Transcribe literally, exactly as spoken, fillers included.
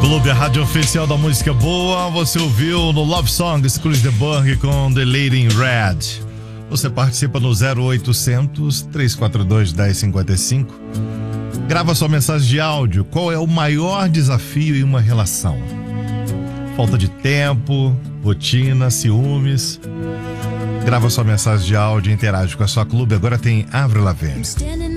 Clube, a rádio oficial da música boa. Você ouviu no Love Songs Chris de Burgh com The Lady in Red. Você participa no zero oitocentos, trezentos e quarenta e dois, dez cinquenta e cinco. Grava sua mensagem de áudio. Qual é o maior desafio em uma relação? Falta de tempo, rotina, ciúmes. Grava sua mensagem de áudio e interage com a sua Clube. Agora tem Avril Lavigne.